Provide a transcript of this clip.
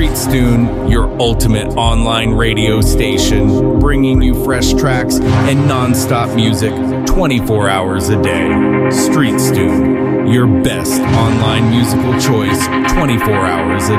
StreetStune, your ultimate online radio station, bringing you fresh tracks and non-stop music 24 hours a day. StreetStune, your best online musical choice 24 hours a day.